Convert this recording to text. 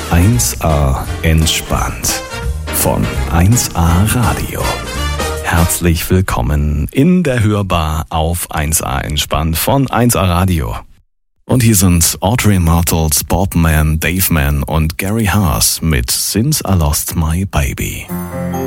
1A entspannt von 1A Radio. Herzlich willkommen in der Hörbar auf 1A entspannt von 1A Radio. Und hier sind Audrey Myrtles, Bob Mann, Dave Mann und Gary Haas mit Since I Lost My Baby.